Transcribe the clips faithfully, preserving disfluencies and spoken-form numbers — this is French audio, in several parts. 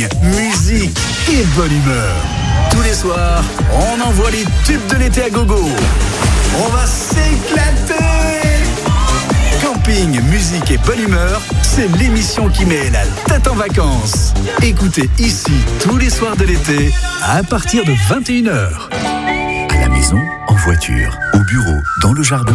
camping, musique et bonne humeur. Tous les soirs, on envoie les tubes de l'été à gogo. On va s'éclater. Camping, musique et bonne humeur, c'est l'émission qui met la tête en vacances. Écoutez ici tous les soirs de l'été à partir de vingt et une heures. À la maison, en voiture, au bureau, dans le jardin.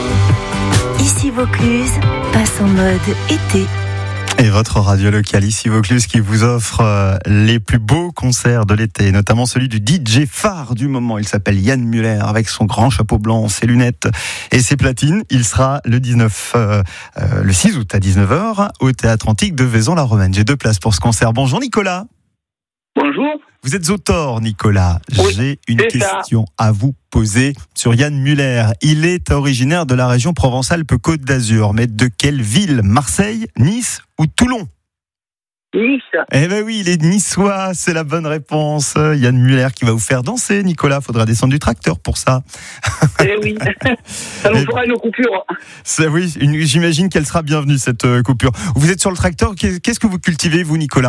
Ici Vaucluse passe en mode été. Et votre radio locale ici Vaucluse qui vous offre euh, les plus beaux concerts de l'été, notamment celui du D J phare du moment. Il s'appelle Yann Muller avec son grand chapeau blanc, ses lunettes et ses platines. Il sera le dix-neuf, euh, euh, le six août à dix-neuf heures au Théâtre Antique de Vaison-la-Romaine. J'ai deux places pour ce concert. Bonjour Nicolas. Bonjour. Vous êtes auteur, Nicolas. Oui, J'ai une c'est question ça. à vous poser sur Yann Muller. Il est originaire de la région Provence-Alpes-Côte d'Azur. Mais de quelle ville ? Marseille, Nice ou Toulon ? Nice. Eh ben oui, il est niçois, c'est la bonne réponse. Yann Muller qui va vous faire danser, Nicolas. Faudra descendre du tracteur pour ça. Eh oui, ça nous fera une coupure. C'est, oui, une, j'imagine qu'elle sera bienvenue, cette euh, coupure. Vous êtes sur le tracteur, qu'est-ce que vous cultivez, vous, Nicolas ?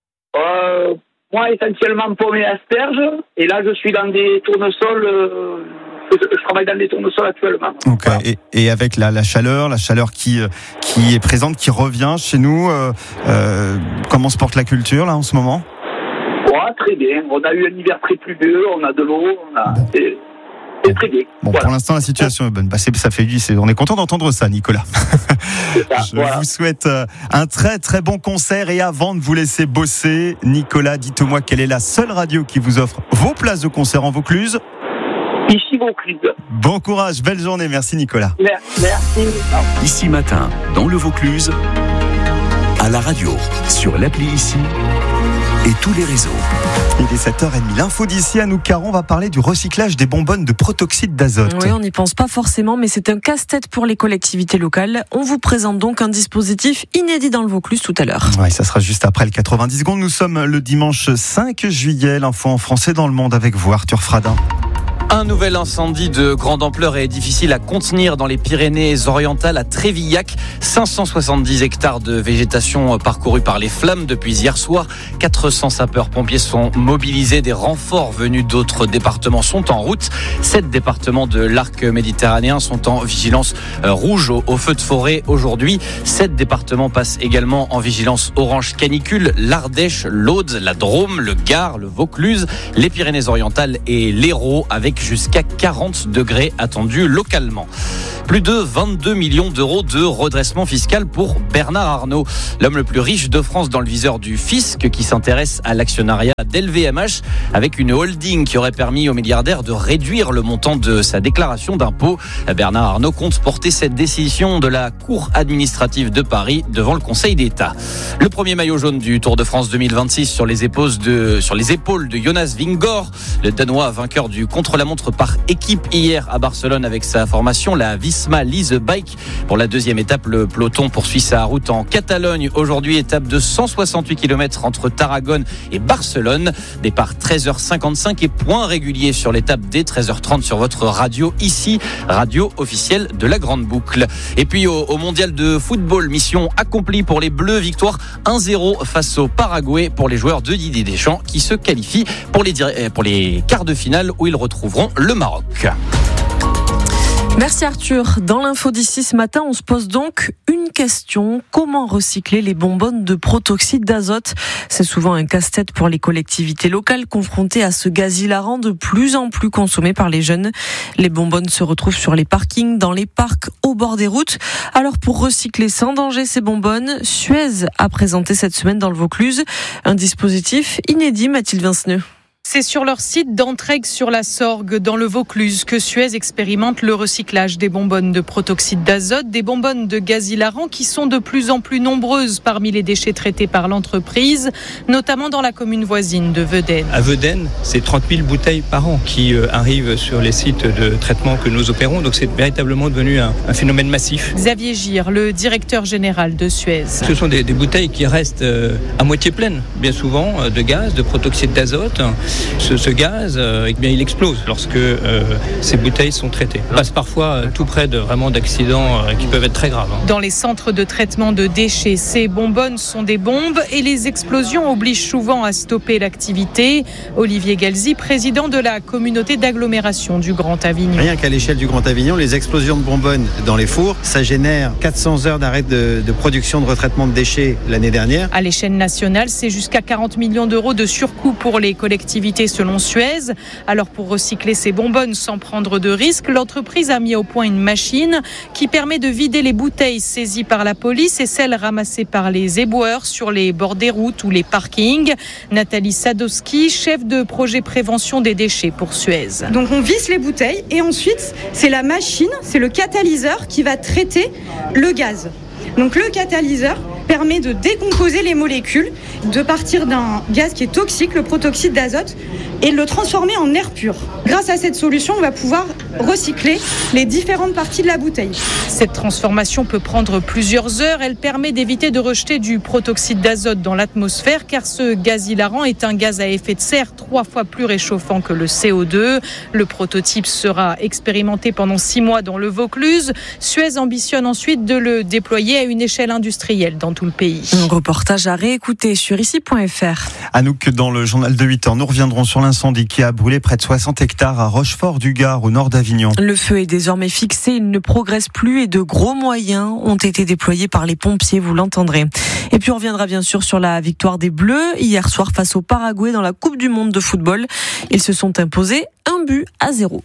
Euh, moi, essentiellement pommes et asperges. Et là, je suis dans des tournesols. Euh, je travaille dans des tournesols actuellement. Ok. Voilà. Et, et avec la, la chaleur, la chaleur qui, qui est présente, qui revient chez nous, euh, euh, comment se porte la culture, là, en ce moment ? Ouais, très bien. On a eu un hiver très pluvieux, on a de l'eau, on a... Bon. C'est, c'est très bien. Bon, Voilà. pour l'instant, la situation est bonne. Bah, c'est, ça fait du, c'est, on est content d'entendre ça, Nicolas. C'est ça, Je voilà. vous souhaite euh, un très très bon concert. Et avant de vous laisser bosser, Nicolas, dites-moi quelle est la seule radio qui vous offre vos places de concert en Vaucluse. Ici, Vaucluse. Bon courage, belle journée. Merci, Nicolas. Merci. Ici matin, dans le Vaucluse, à la radio, sur l'appli Ici et tous les réseaux. Il est sept heures trente. L'info d'ici à nous, Caron, va parler du recyclage des bonbonnes de protoxyde d'azote. Oui, on n'y pense pas forcément, mais c'est un casse-tête pour les collectivités locales. On vous présente donc un dispositif inédit dans le Vaucluse tout à l'heure. Ouais, ça sera juste après le quatre-vingt-dix secondes. Nous sommes le dimanche cinq juillet. L'info en français dans le monde avec vous, Arthur Fradin. Un nouvel incendie de grande ampleur est difficile à contenir dans les Pyrénées-Orientales à Trévillac. cinq cent soixante-dix hectares de végétation parcourus par les flammes depuis hier soir. quatre cents sapeurs-pompiers sont mobilisés. Des renforts venus d'autres départements sont en route. Sept départements de l'arc méditerranéen sont en vigilance rouge au, au feu de forêt aujourd'hui. Sept départements passent également en vigilance orange canicule. L'Ardèche, l'Aude, la Drôme, le Gard, le Vaucluse, les Pyrénées-Orientales et l'Hérault avec jusqu'à quarante degrés attendus localement. Plus de vingt-deux millions d'euros de redressement fiscal pour Bernard Arnault, l'homme le plus riche de France dans le viseur du fisc qui s'intéresse à l'actionnariat d'L V M H avec une holding qui aurait permis au milliardaire de réduire le montant de sa déclaration d'impôt. Bernard Arnault compte porter cette décision de la Cour administrative de Paris devant le Conseil d'État. Le premier maillot jaune du Tour de France deux mille vingt-six sur les épaules de, sur les épaules de Jonas Vingegaard, le Danois vainqueur du contre-la-montre par équipe hier à Barcelone avec sa formation, la Visma Lease Bike. Pour la deuxième étape, le peloton poursuit sa route en Catalogne. Aujourd'hui, étape de cent soixante-huit kilomètres entre Tarragone et Barcelone. Départ treize heures cinquante-cinq et point régulier sur l'étape dès treize heures trente sur votre radio ici, radio officielle de la Grande Boucle. Et puis au, au mondial de football, mission accomplie pour les Bleus, victoire un zéro face au Paraguay pour les joueurs de Didier Deschamps qui se qualifient pour les, pour les quarts de finale où ils retrouveront le Maroc. Merci Arthur. Dans l'info d'ici ce matin, on se pose donc une question. Comment recycler les bonbonnes de protoxyde d'azote ? C'est souvent un casse-tête pour les collectivités locales confrontées à ce gaz hilarant de plus en plus consommé par les jeunes. Les bonbonnes se retrouvent sur les parkings, dans les parcs, au bord des routes. Alors pour recycler sans danger ces bonbonnes, Suez a présenté cette semaine dans le Vaucluse un dispositif inédit, Mathilde Vinceneux. C'est sur leur site d'Entraigues-sur-la-Sorgue, dans le Vaucluse, que Suez expérimente le recyclage des bonbonnes de protoxyde d'azote, des bonbonnes de gaz hilarant qui sont de plus en plus nombreuses parmi les déchets traités par l'entreprise, notamment dans la commune voisine de Vedène. À Vedène, c'est trente mille bouteilles par an qui euh, arrivent sur les sites de traitement que nous opérons, donc c'est véritablement devenu un, un phénomène massif. Xavier Gire, le directeur général de Suez. Ce sont des, des bouteilles qui restent euh, à moitié pleines, bien souvent, euh, de gaz, de protoxyde d'azote. Ce, ce gaz, euh, eh bien, il explose lorsque euh, ces bouteilles sont traitées. On passe parfois euh, tout près de vraiment d'accidents euh, qui peuvent être très graves. Dans les centres de traitement de déchets, ces bonbonnes sont des bombes et les explosions obligent souvent à stopper l'activité. Olivier Galzi, président de la communauté d'agglomération du Grand Avignon. Rien qu'à l'échelle du Grand Avignon, les explosions de bonbonnes dans les fours, ça génère quatre cents heures d'arrêt de, de production de retraitement de déchets l'année dernière. À l'échelle nationale, c'est jusqu'à quarante millions d'euros de surcoût pour les collectivités selon Suez. Alors pour recycler ces bonbonnes sans prendre de risques, l'entreprise a mis au point une machine qui permet de vider les bouteilles saisies par la police et celles ramassées par les éboueurs sur les bords des routes ou les parkings. Nathalie Sadowski, chef de projet prévention des déchets pour Suez. Donc on visse les bouteilles et ensuite c'est la machine, c'est le catalyseur qui va traiter le gaz. Donc le catalyseur permet de décomposer les molécules, de partir d'un gaz qui est toxique, le protoxyde d'azote, et de le transformer en air pur. Grâce à cette solution, on va pouvoir recycler les différentes parties de la bouteille. Cette transformation peut prendre plusieurs heures. Elle permet d'éviter de rejeter du protoxyde d'azote dans l'atmosphère, car ce gaz hilarant est un gaz à effet de serre trois fois plus réchauffant que le C O deux. Le prototype sera expérimenté pendant six mois dans le Vaucluse. Suez ambitionne ensuite de le déployer à une échelle industrielle dans tout le pays. Un reportage à réécouter sur ici point f r. Anouk, dans le journal de huit heures, nous reviendrons sur l'incendie qui a brûlé près de soixante hectares à Rochefort-du-Gard, au nord d'Avignon. Le feu est désormais fixé, il ne progresse plus et de gros moyens ont été déployés par les pompiers, vous l'entendrez. Et puis on reviendra bien sûr sur la victoire des Bleus hier soir face au Paraguay dans la Coupe du Monde de football. Ils se sont imposés un but à zéro.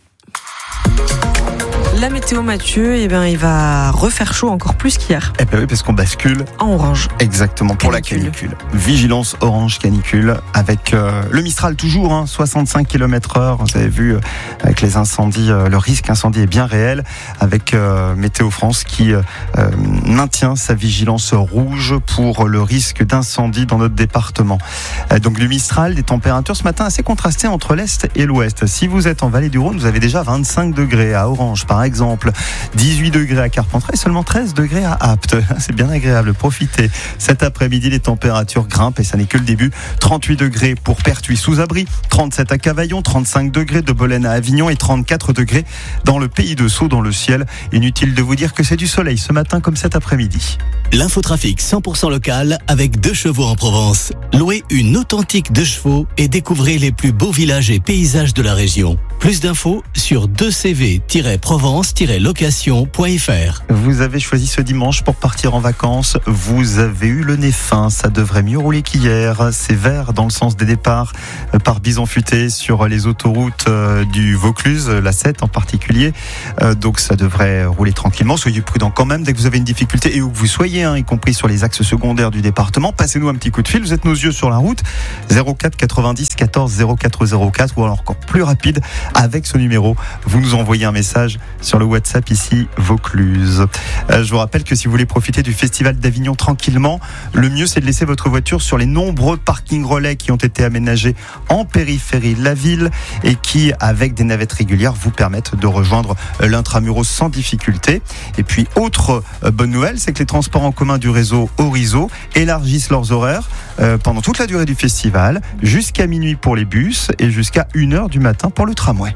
La météo, Mathieu, eh ben, il va refaire chaud encore plus qu'hier. Eh ben oui, parce qu'on bascule en orange. Exactement, pour canicule. La canicule. Vigilance orange canicule avec euh, le Mistral toujours, hein, soixante-cinq kilomètres heure. Vous avez vu, euh, avec les incendies, euh, le risque incendie est bien réel. Avec euh, Météo France qui euh, maintient sa vigilance rouge pour le risque d'incendie dans notre département. Euh, donc le Mistral, des températures ce matin assez contrastées entre l'Est et l'Ouest. Si vous êtes en Vallée du Rhône, vous avez déjà vingt-cinq degrés à Orange, par exemple, dix-huit degrés à Carpentras et seulement treize degrés à Apt. C'est bien agréable, profitez. Cet après-midi, les températures grimpent et ça n'est que le début. trente-huit degrés pour Pertuis sous abri, trente-sept à Cavaillon, trente-cinq degrés de Bolène à Avignon et trente-quatre degrés dans le pays de Sceaux, dans le ciel. Inutile de vous dire que c'est du soleil ce matin comme cet après-midi. L'infotrafic cent pour cent local avec deux chevaux en Provence. Louez une authentique deux chevaux et découvrez les plus beaux villages et paysages de la région. Plus d'infos sur deux c v tiret provence tiret location point f r. Vous avez choisi ce dimanche pour partir en vacances. Vous avez eu le nez fin. Ça devrait mieux rouler qu'hier. C'est vert dans le sens des départs par Bison Futé sur les autoroutes du Vaucluse, la sept en particulier. Donc ça devrait rouler tranquillement. Soyez prudents quand même dès que vous avez une difficulté et où que vous soyez, hein, y compris sur les axes secondaires du département. Passez-nous un petit coup de fil. Vous êtes nos yeux sur la route. zéro quatre quatre-vingt-dix quatorze zéro quatre zéro quatre ou alors encore plus rapide. Avec ce numéro, vous nous envoyez un message sur le WhatsApp ici, Vaucluse. Euh, je vous rappelle que si vous voulez profiter du Festival d'Avignon tranquillement, le mieux c'est de laisser votre voiture sur les nombreux parkings relais qui ont été aménagés en périphérie de la ville et qui, avec des navettes régulières, vous permettent de rejoindre l'intramuros sans difficulté. Et puis, autre euh, bonne nouvelle, c'est que les transports en commun du réseau Orizo élargissent leurs horaires euh, pendant toute la durée du festival, jusqu'à minuit pour les bus et jusqu'à une heure du matin pour le tramway.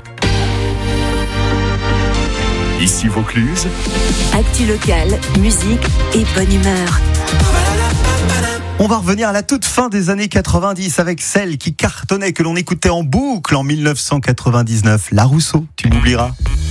Ici Vaucluse. Actu locale, musique et bonne humeur. On va revenir à la toute fin des années quatre-vingt-dix avec celle qui cartonnait, que l'on écoutait en boucle en mille neuf cent quatre-vingt-dix-neuf. La Rousseau, tu m'oublieras.